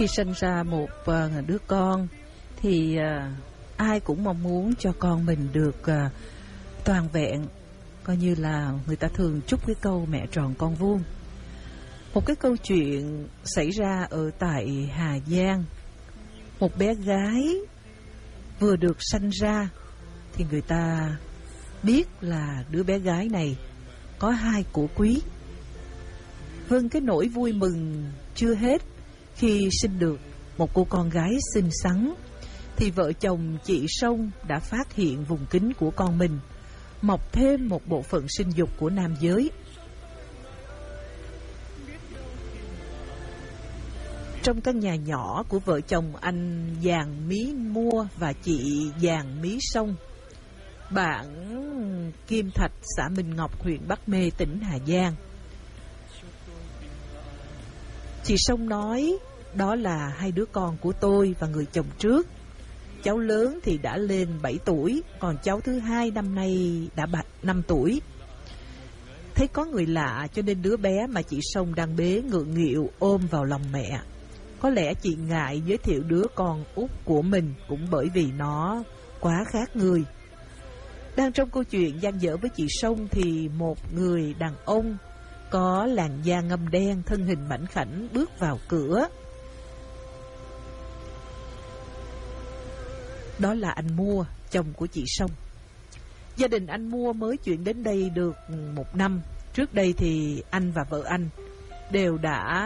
Khi sinh ra một đứa con thì ai cũng mong muốn cho con mình được toàn vẹn, coi như là người ta thường chúc cái câu mẹ tròn con vuông. Một cái câu chuyện xảy ra ở tại Hà Giang. Một bé gái vừa được sanh ra thì người ta biết là đứa bé gái này có hai của quý. Vâng, cái nỗi vui mừng chưa hết khi sinh được một cô con gái xinh xắn, thì vợ chồng chị Sông đã phát hiện vùng kín của con mình mọc thêm một bộ phận sinh dục của nam giới. Trong căn nhà nhỏ của vợ chồng anh Giàng Mí Mua và chị Giàng Mí Sông, bản Kim Thạch, xã Minh Ngọc, huyện Bắc Mê, tỉnh Hà Giang. Chị Sông nói, đó là hai đứa con của tôi và người chồng trước. Cháu lớn thì đã lên 7 tuổi, còn cháu thứ hai năm nay đã 5 tuổi. Thấy có người lạ cho nên đứa bé mà chị Sông đang bế ngượng nghịu ôm vào lòng mẹ. Có lẽ chị ngại giới thiệu đứa con út của mình cũng bởi vì nó quá khác người. Đang trong câu chuyện dang dở với chị Sông thì một người đàn ông có làn da ngăm đen, thân hình mảnh khảnh bước vào cửa. Đó là anh Mua, chồng của chị Sông. Gia đình anh Mua mới chuyển đến đây được 1 năm. Trước đây thì anh và vợ anh đều đã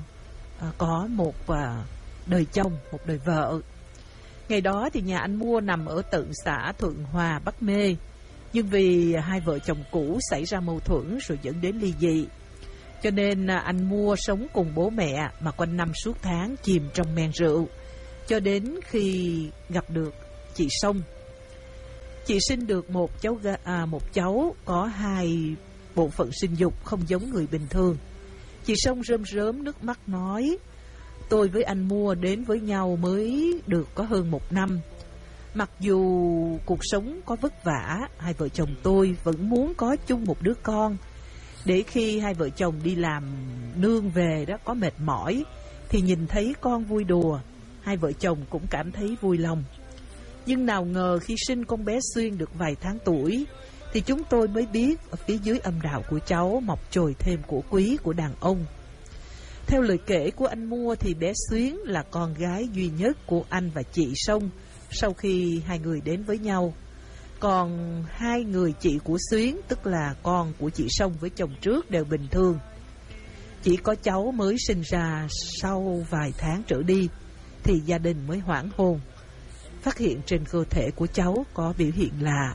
có một đời chồng, một đời vợ. Ngày đó thì nhà anh Mua nằm ở tận xã Thuận Hòa, Bắc Mê. Nhưng vì hai vợ chồng cũ xảy ra mâu thuẫn rồi dẫn đến ly dị, cho nên anh Mua sống cùng bố mẹ mà quanh năm suốt tháng chìm trong men rượu. Cho đến khi gặp được chị Sông, chị sinh được một cháu có hai bộ phận sinh dục không giống người bình thường. Chị Sông rơm rớm nước mắt nói, tôi với anh Mua đến với nhau mới được có hơn 1 năm. Mặc dù cuộc sống có vất vả, hai vợ chồng tôi vẫn muốn có chung một đứa con, để khi hai vợ chồng đi làm nương về đó có mệt mỏi thì nhìn thấy con vui đùa, hai vợ chồng cũng cảm thấy vui lòng. Nhưng nào ngờ khi sinh con bé Xuyên được vài tháng tuổi thì chúng tôi mới biết ở phía dưới âm đạo của cháu mọc chồi thêm của quý của đàn ông. Theo lời kể của anh Mua thì bé Xuyến là con gái duy nhất của anh và chị Sông sau khi hai người đến với nhau. Còn hai người chị của Xuyến, tức là con của chị Sông với chồng trước, đều bình thường. Chỉ có cháu mới sinh ra sau vài tháng trở đi thì gia đình mới hoảng hồn, phát hiện trên cơ thể của cháu có biểu hiện lạ.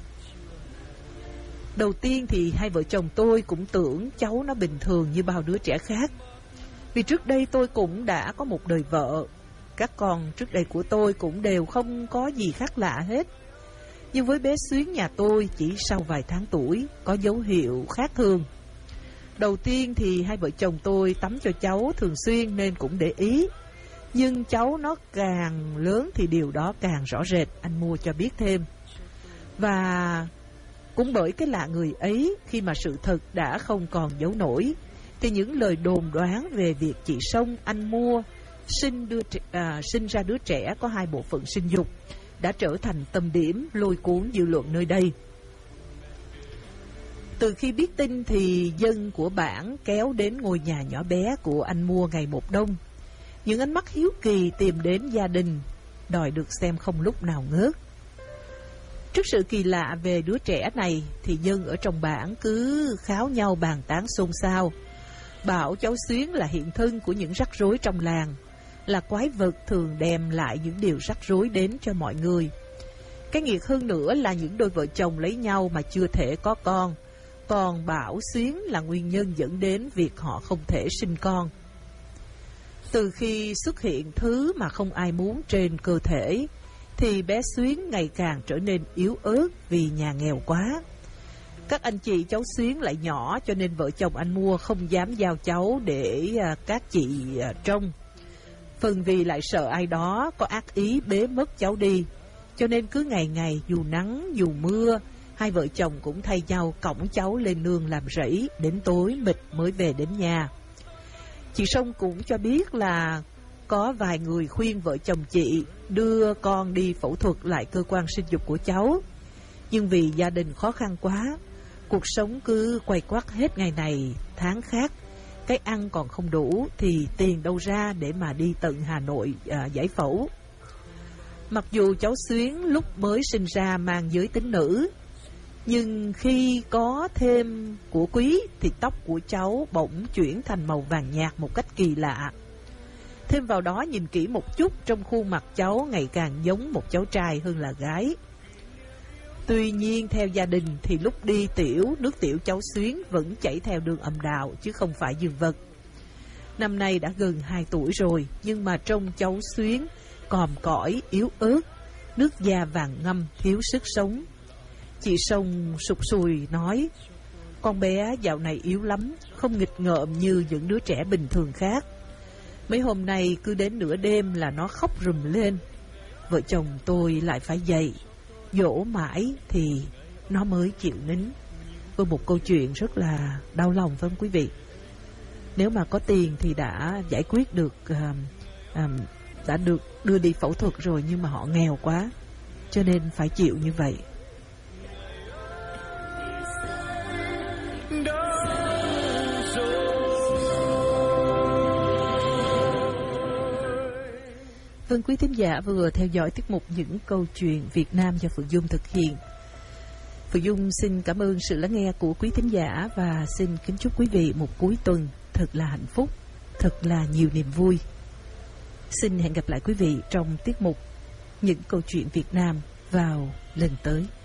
Đầu tiên thì hai vợ chồng tôi cũng tưởng cháu nó bình thường như bao đứa trẻ khác, vì trước đây tôi cũng đã có một đời vợ. Các con trước đây của tôi cũng đều không có gì khác lạ hết. Nhưng với bé Xuyến nhà tôi chỉ sau vài tháng tuổi có dấu hiệu khác thường. Đầu tiên thì hai vợ chồng tôi tắm cho cháu thường xuyên nên cũng để ý. Nhưng cháu nó càng lớn thì điều đó càng rõ rệt, anh Mua cho biết thêm. Và cũng bởi cái lạ người ấy, khi mà sự thật đã không còn giấu nổi, thì những lời đồn đoán về việc chị Sông, anh Mua sinh ra đứa trẻ có hai bộ phận sinh dục đã trở thành tâm điểm lôi cuốn dư luận nơi đây. Từ khi biết tin thì dân của bản kéo đến ngôi nhà nhỏ bé của anh Mua ngày một đông. Những ánh mắt hiếu kỳ tìm đến gia đình, đòi được xem không lúc nào ngớt. Trước sự kỳ lạ về đứa trẻ này thì dân ở trong bản cứ kháo nhau bàn tán xôn xao, bảo cháu Xuyến là hiện thân của những rắc rối trong làng, là quái vật thường đem lại những điều rắc rối đến cho mọi người. Cái nghiệt hơn nữa là những đôi vợ chồng lấy nhau mà chưa thể có con, còn bảo Xuyến là nguyên nhân dẫn đến việc họ không thể sinh con. Từ khi xuất hiện thứ mà không ai muốn trên cơ thể thì bé Xuyến ngày càng trở nên yếu ớt vì nhà nghèo quá. Các anh chị cháu Xuyến lại nhỏ cho nên vợ chồng anh Mua không dám giao cháu để các chị trông. Phần vì lại sợ ai đó có ác ý bế mất cháu đi, cho nên cứ ngày ngày dù nắng dù mưa, hai vợ chồng cũng thay nhau cõng cháu lên nương làm rẫy, đến tối mịt mới về đến nhà. Chị Sông cũng cho biết là có vài người khuyên vợ chồng chị đưa con đi phẫu thuật lại cơ quan sinh dục của cháu. Nhưng vì gia đình khó khăn quá, cuộc sống cứ quay quắt hết ngày này tháng khác, cái ăn còn không đủ thì tiền đâu ra để mà đi tận Hà Nội giải phẫu. Mặc dù cháu Xuyến lúc mới sinh ra mang giới tính nữ, nhưng khi có thêm của quý thì tóc của cháu bỗng chuyển thành màu vàng nhạt một cách kỳ lạ. Thêm vào đó nhìn kỹ một chút, trong khuôn mặt cháu ngày càng giống một cháu trai hơn là gái. Tuy nhiên theo gia đình thì lúc đi tiểu, nước tiểu cháu Xuyến vẫn chảy theo đường âm đạo chứ không phải dương vật. Năm nay đã gần 2 tuổi rồi, nhưng mà trông cháu Xuyến còm cõi, yếu ớt, nước da vàng ngâm, thiếu sức sống. Chị Sông sụt sùi nói, con bé dạo này yếu lắm, không nghịch ngợm như những đứa trẻ bình thường khác. Mấy hôm nay cứ đến nửa đêm là nó khóc rùm lên. Vợ chồng tôi lại phải dậy, dỗ mãi thì nó mới chịu nín. Một câu chuyện rất là đau lòng phải không quý vị? Nếu mà có tiền thì đã giải quyết được, đã được đưa đi phẫu thuật rồi, nhưng mà họ nghèo quá cho nên phải chịu như vậy. Vâng, quý thính giả vừa theo dõi tiết mục Những Câu Chuyện Việt Nam do Phượng Dung thực hiện. Phượng Dung xin cảm ơn sự lắng nghe của quý thính giả và xin kính chúc quý vị một cuối tuần thật là hạnh phúc, thật là nhiều niềm vui. Xin hẹn gặp lại quý vị trong tiết mục Những Câu Chuyện Việt Nam vào lần tới.